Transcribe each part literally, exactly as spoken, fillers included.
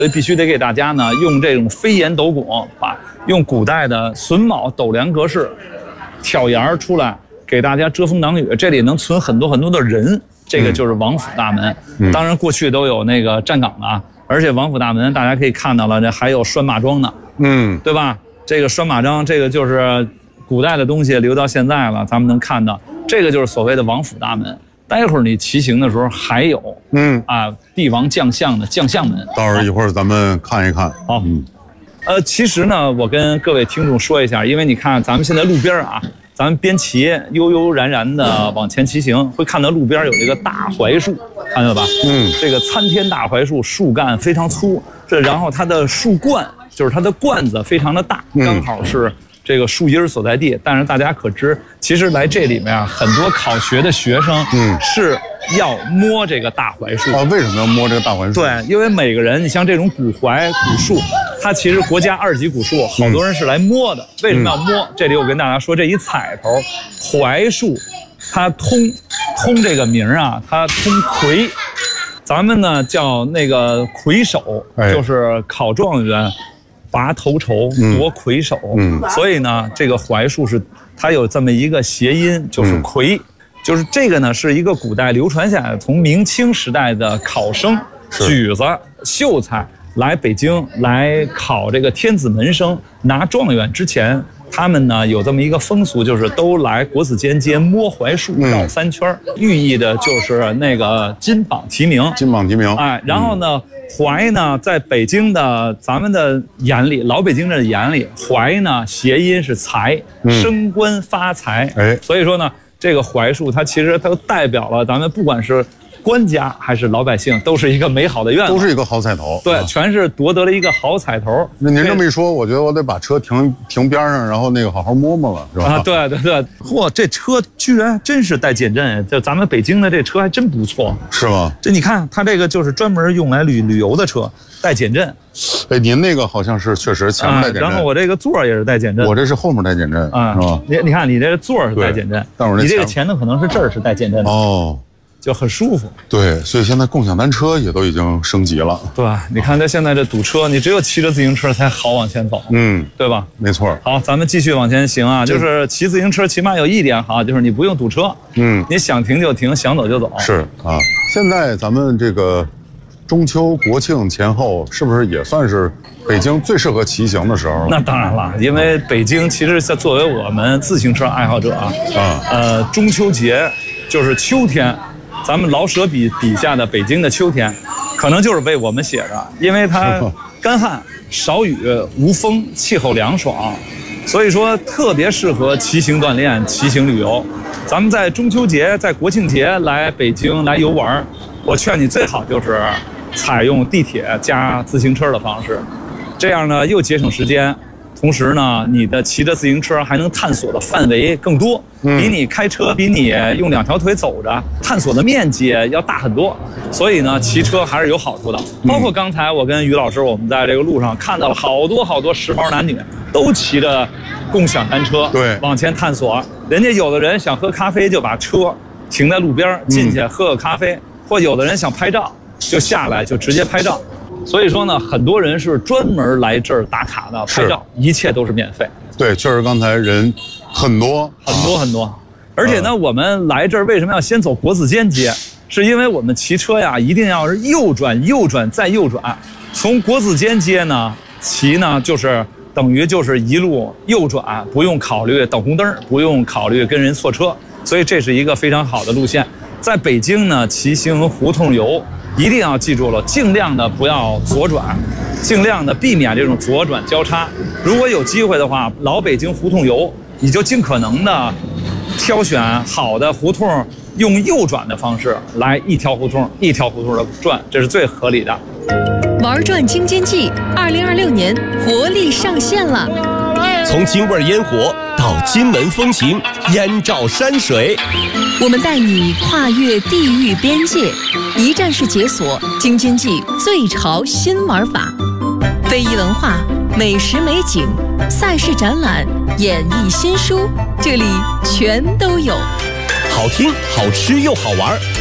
所以必须得给大家呢用这种飞檐斗拱，把用古代的榫卯斗梁格式挑檐出来，给大家遮风挡雨。这里能存很多很多的人，这个就是王府大门。嗯、当然过去都有那个站岗的啊，而且王府大门大家可以看到了，这还有拴马桩呢，嗯，对吧？这个拴马桩，这个就是古代的东西留到现在了，咱们能看到，这个就是所谓的王府大门。待会儿你骑行的时候还有，嗯啊，帝王将相的将相门。 到时候一会儿咱们看一看。 好，嗯，呃，其实呢，我跟各位听众说一下，因为你看咱们现在路边啊，咱们边骑悠悠然然的往前骑行，会看到路边有这个大槐树，看到吧？嗯，这个参天大槐树，树干非常粗，这然后它的树冠就是它的冠子非常的大，刚好是这个树荫所在地。但是大家可知，其实来这里面啊，很多考学的学生，嗯，是要摸这个大槐树啊。为什么要摸这个大槐树？ 对，因为每个人，你像这种古槐古树，它其实国家二级古树，好多人是来摸的。为什么要摸？这里我跟大家说，这一彩头，槐树，它通通这个名啊，它通魁。咱们呢叫那个魁首，就是考状元。拔头筹，夺魁首，嗯，所以呢，这个槐树是它有这么一个谐音，就是魁，嗯、就是这个呢是一个古代流传下来，从明清时代的考生举子、秀才来北京来考这个天子门生拿状元之前，他们呢有这么一个风俗，就是都来国子监街摸槐树绕三圈，嗯、寓意的就是那个金榜题名， 金榜题名， 哎，然后呢。嗯槐呢，在北京的咱们的眼里，老北京人的眼里，槐呢谐音是财，升官发财。哎，所以说呢，这个槐树它其实它代表了咱们不管是官家还是老百姓，都是一个美好的愿望， 都是一个好彩头。 对，啊、全是夺得了一个好彩头。 那您这么一说，我觉得我得把车停停边上，然后那个好好摸摸了，是吧？ 啊，对对对，嚯，这车居然真是带减震，就咱们北京的这车还真不错， 是吗？ 这你看，它这个就是专门用来旅旅游的车，带减震。 哎，您那个好像是确实前面带减震， 啊、然后我这个座也是带减震， 我这是后面带减震，啊，是吧？ 你你看，你这个座是带减震，你这个前头可能是这儿是带减震的哦。就很舒服， 对，所以现在共享单车也都已经升级了， 对吧？你看它现在这堵车，你只有骑着自行车才好往前走，嗯，对吧？ 没错。 好，咱们继续往前行啊，就是骑自行车起码有一点好，就是你不用堵车，嗯，你想停就停，想走就走。 是啊，现在咱们这个中秋国庆前后，是不是也算是北京最适合骑行的时候？ 那当然了，因为北京其实作为我们自行车爱好者啊，啊，呃，中秋节就是秋天。咱们老舍笔笔下的北京的秋天，可能就是为我们写的，因为它干旱、少雨、无风，气候凉爽，所以说特别适合骑行锻炼、骑行旅游。咱们在中秋节、在国庆节来北京来游玩，我劝你最好就是采用地铁加自行车的方式，这样呢又节省时间。同时呢，你的骑着自行车还能探索的范围更多，比你开车，比你用两条腿走着探索的面积要大很多。所以呢，骑车还是有好处的。包括刚才我跟于老师，我们在这个路上看到了好多好多时髦男女都骑着共享单车，对，往前探索。人家有的人想喝咖啡，就把车停在路边进去喝个咖啡，或有的人想拍照，就下来就直接拍照。所以说呢，很多人是专门来这儿打卡的拍照，一切都是免费。 对，确实刚才人很多很多很多，而且呢，嗯、我们来这儿为什么要先走国子监街？是因为我们骑车呀，一定要是右转、右转再右转。从国子监街呢骑呢，就是等于就是一路右转，不用考虑等红灯，不用考虑跟人错车，所以这是一个非常好的路线。在北京呢，骑行胡同游。一定要记住了，尽量的不要左转，尽量的避免这种左转交叉。如果有机会的话，老北京胡同游，你就尽可能的挑选好的胡同，用右转的方式来一条胡同一条胡同的转，这是最合理的。 玩转京津冀二零二六年活力上线了， 从京味烟火到金门风情，燕赵山水， 我们带你跨越地域边界，一站式解锁京津冀最潮新玩法，非遗文化、美食美景、赛事展览、演艺新书，这里全都有。 好听、好吃又好玩，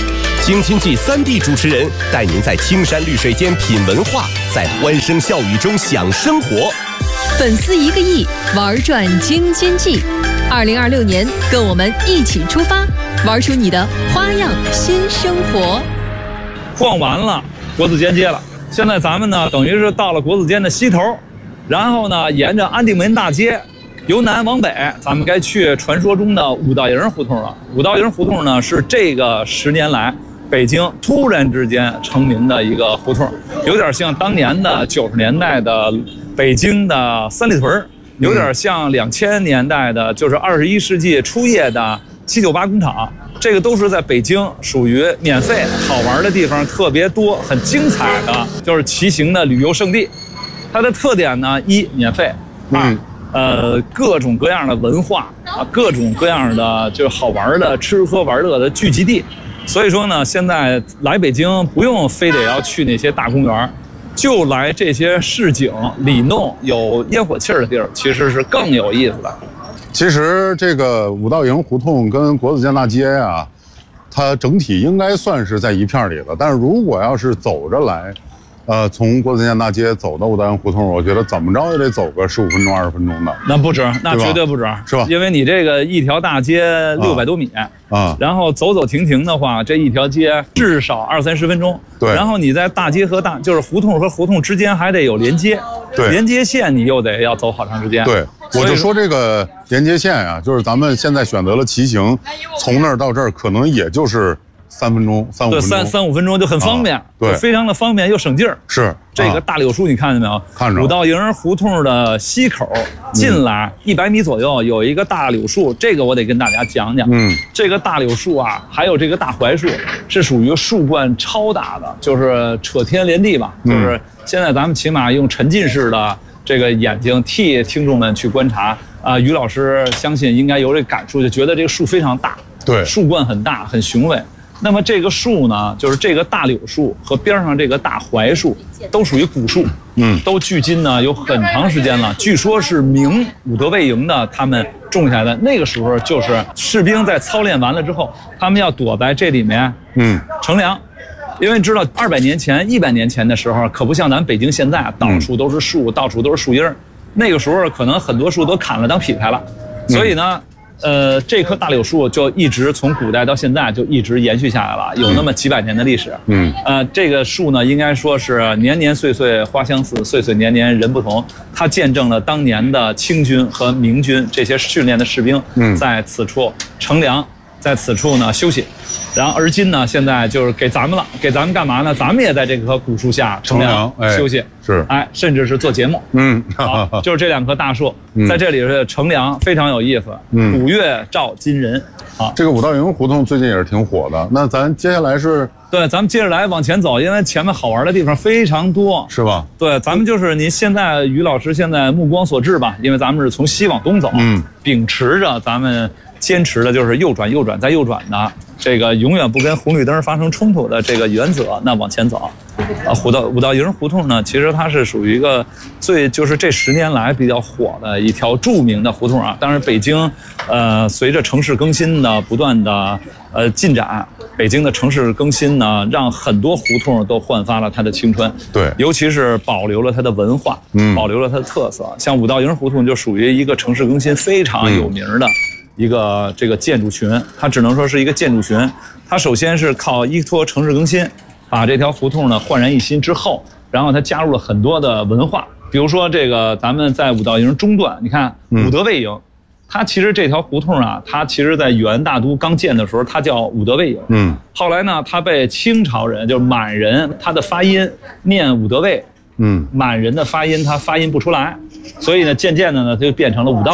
京津冀三地主持人带您在青山绿水间品文化，在欢声笑语中享生活。 粉丝一个亿，玩转京津冀。二零二六年，跟我们一起出发，玩出你的花样新生活。 逛完了国子监街了，现在咱们呢，等于是到了国子监的西头，然后呢，沿着安定门大街，由南往北，咱们该去传说中的五道营胡同了。五道营胡同呢，是这个十年来北京突然之间成名的一个胡同，有点像当年的九十年代的北京的三里屯，有点像两千年代的，就是二十一世纪初叶的七九八工厂。这个都是在北京属于免费好玩的地方特别多、很精彩的，就是骑行的旅游胜地。它的特点呢，一免费，二呃各种各样的文化啊，各种各样的就是好玩的吃喝玩乐的聚集地。所以说呢，现在来北京不用非得要去那些大公园，就来这些市井里弄有烟火气儿的地儿，其实是更有意思的。 其实这个五道营胡同跟国子监大街啊，它整体应该算是在一片里的。但是如果要是走着来，呃，从国子监大街走到五道营胡同，我觉得怎么着也得走个十五分钟、二十分钟的。 那不止，那绝对不止， 是吧？ 因为你这个一条大街六百多米啊，然后走走停停的话，这一条街至少二三十分钟。 对。 然后你在大街和大，就是胡同和胡同之间还得有连接， 对， 连接线你又得要走好长时间。 对。我就说这个连接线呀、啊，就是咱们现在选择了骑行，从那儿到这儿可能也就是三分钟、三五分钟， 对，三三五分钟就很方便，啊、 对， 非常的方便又省劲儿。 是这个大柳树，你看见没有？ 看着。 五道营胡同的西口进来一百米左右有一个大柳树，这个我得跟大家讲讲。嗯，这个大柳树啊，还有这个大槐树，是属于树冠超大的，就是扯天连地吧。嗯、就是现在咱们起码用沉浸式的这个眼睛替听众们去观察啊、呃，于老师相信应该有这感触，就觉得这个树非常大， 对， 树冠很大，很雄伟。那么这个树呢，就是这个大柳树和边上这个大槐树，都属于古树，嗯，都距今呢有很长时间了。据说是明武德卫营的他们种下来的，那个时候就是士兵在操练完了之后，他们要躲在这里面，嗯，乘凉。因为知道二百年前、一百年前的时候，可不像咱北京现在到处都是树，到处都是树荫儿。那个时候可能很多树都砍了当劈柴了，所以呢，呃，这棵大柳树就一直从古代到现在就一直延续下来了，有那么几百年的历史。嗯，呃，这个树呢，应该说是年年岁岁花相似，岁岁年年人不同。它见证了当年的清军和明军这些训练的士兵，在此处乘凉，在此处呢休息。然后而今呢，现在就是给咱们了，给咱们干嘛呢？咱们也在这棵古树下乘凉、哎、休息， 是， 哎，甚至是做节目。嗯，好，就是这两棵大树、嗯、在这里是乘凉，非常有意思。嗯，古月照今人。好， 这个五道营胡同最近也是挺火的。那咱接下来是？ 对，咱们接着来往前走，因为前面好玩的地方非常多， 是吧？ 对，咱们就是您现在于老师现在目光所至吧，因为咱们是从西往东走，嗯，秉持着咱们坚持的就是右转、右转再右转的。这个永远不跟红绿灯发生冲突的这个原则，那往前走，啊，五道五道营胡同呢，其实它是属于一个最就是这十年来比较火的一条著名的胡同啊。当然，北京，呃，随着城市更新的不断的呃进展，北京的城市更新呢，让很多胡同都焕发了它的青春。 对， 尤其是保留了它的文化，嗯，保留了它的特色。像五道营胡同就属于一个城市更新非常有名的。嗯一个这个建筑群，它只能说是一个建筑群。它首先是靠依托城市更新，把这条胡同呢焕然一新之后，然后它加入了很多的文化，比如说这个咱们在五道营中段，你看武德卫营，它其实这条胡同啊，它其实在元大都刚建的时候，它叫武德卫营。嗯，后来呢，它被清朝人就是满人，他的发音念武德卫，嗯，满人的发音他发音不出来，所以呢，渐渐的呢，它就变成了武道。